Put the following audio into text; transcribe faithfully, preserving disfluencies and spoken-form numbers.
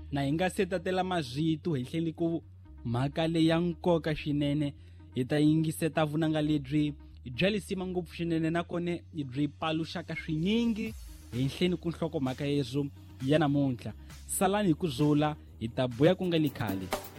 na hi nga se tatela mazito hi hleli ku mhaka leyi ya nkoka swinene hi ta yingiseta vunanga lebyi bya lisima ngopfu swinene nakone byi paluxaka swinyingi hi hleni ku nhlokomhaka yezu ya namuntlha. Salani hi ku zula, hi ta buya ku nga likhale.